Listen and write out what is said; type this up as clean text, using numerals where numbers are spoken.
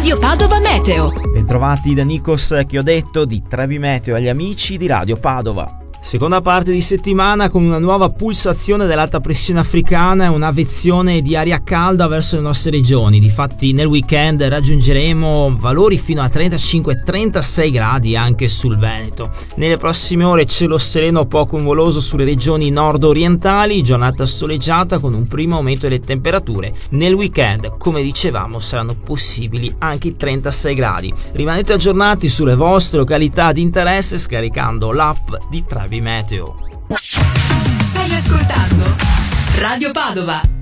Radio Padova Meteo. Bentrovati da Nikos Chiodetto di Trevi Meteo agli amici di Radio Padova. Seconda parte di settimana con una nuova pulsazione dell'alta pressione africana e un'avvezione di aria calda verso le nostre regioni. Difatti nel weekend raggiungeremo valori fino a 35-36 gradi anche sul Veneto. Nelle prossime ore cielo sereno poco nuvoloso sulle regioni nord-orientali, giornata soleggiata con un primo aumento delle temperature. Nel weekend, come dicevamo, saranno possibili anche i 36 gradi. Rimanete aggiornati sulle vostre località di interesse scaricando l'app di Trevi Meteo. Stai ascoltando Radio Padova.